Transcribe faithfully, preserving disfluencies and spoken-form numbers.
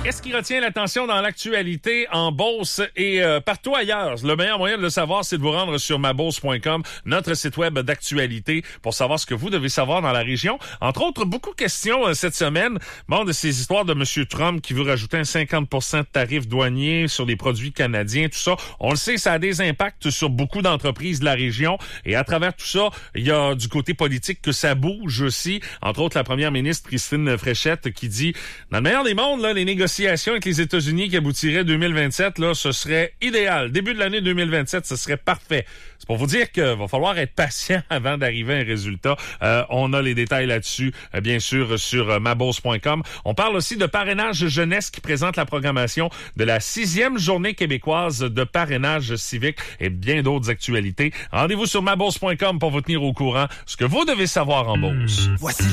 Qu'est-ce qui retient l'attention dans l'actualité en bourse et euh, partout ailleurs? Le meilleur moyen de le savoir, c'est de vous rendre sur ma bourse point com, notre site web d'actualité, pour savoir ce que vous devez savoir dans la région. Entre autres, beaucoup de questions euh, cette semaine. Bon, de ces histoires de M. Trump qui veut rajouter un cinquante pour cent de tarifs douaniers sur les produits canadiens, tout ça. On le sait, ça a des impacts sur beaucoup d'entreprises de la région. Et à travers tout ça, il y a du côté politique que ça bouge aussi. Entre autres, la première ministre Christine Fréchette qui dit, dans le meilleur des mondes, là, les négociations avec les États-Unis qui aboutiraient deux mille vingt-sept, là, ce serait idéal. Début de l'année deux mille vingt-sept, ce serait parfait. C'est pour vous dire qu'il va falloir être patient avant d'arriver à un résultat. Euh, on a les détails là-dessus, euh, bien sûr, sur euh, ma bourse point com. On parle aussi de parrainage jeunesse qui présente la programmation de la sixième journée québécoise de parrainage civique et bien d'autres actualités. Rendez-vous sur ma bourse point com pour vous tenir au courant ce que vous devez savoir en bourse. Voici